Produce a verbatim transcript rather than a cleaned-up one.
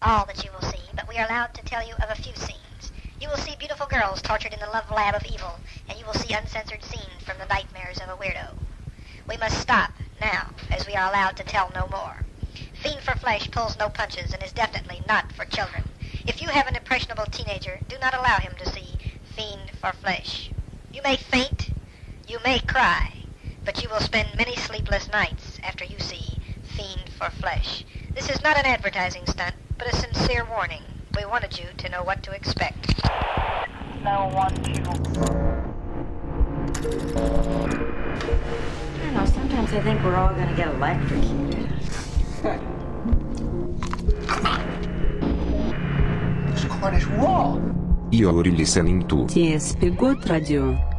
all that you will see, but we are allowed to tell you of a few scenes. You will see beautiful girls tortured in the love lab of evil, and you will see uncensored scenes from the nightmares of a weirdo. We must stop now, as we are allowed to tell no more. Fiend for Flesh pulls no punches and is definitely not for children. If you have an impressionable teenager, do not allow him to see Fiend for Flesh. You may faint, you may cry, but you will spend many sleepless nights after you see Fiend for Flesh. This is not an advertising stunt, but a sincere warning. We wanted you to know what to expect. No one, two. I don't know, sometimes I think we're all gonna get electrocuted. This Cornish raw. You're listening to T S P Got Radio.